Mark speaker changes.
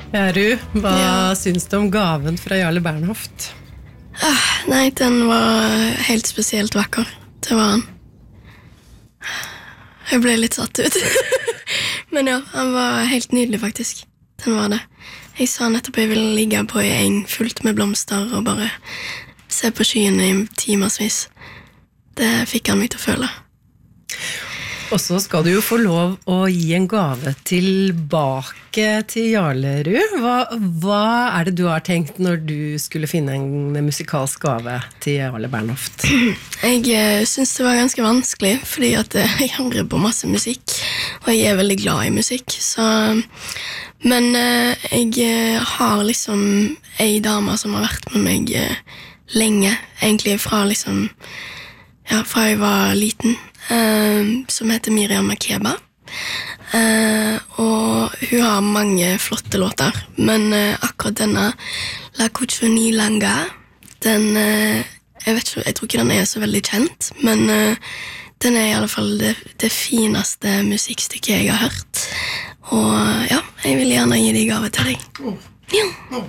Speaker 1: Ja, Ru, hva syns du om gaven fra Jarle Bernhoft?
Speaker 2: Nei, den var helt spesielt vakker. Det var han. Jeg ble litt satt ut. Men ja, han var helt nydelig faktisk. Den var det. Jeg sa nettopp jeg ville ligge på en eng fullt med blomster og bare se på skyene i timersvis. Det fikk han meg til å føle.
Speaker 1: Og så skal du jo få lov å gi en gave tilbake til Jarle, Ru. Hva det du har tenkt når du skulle finne en musikalsk gave til Jarle Bernhoft?
Speaker 2: Jeg synes det var ganske vanskelig, fordi at jeg hører på masse musikk, og jeg veldig glad i musikk. Men jeg har liksom en dame som har vært med meg lenge, egentlig fra jeg var liten, som heter Miriam Makeba. Og hun har mange flotte låter, men akkurat denne La Kuchuni Langa, jeg tror ikke den så veldig kjent, men den i alle fall det fineste musikkstykket jeg har hørt. Og ja, jeg vil gjerne gi deg gave til deg. Ja.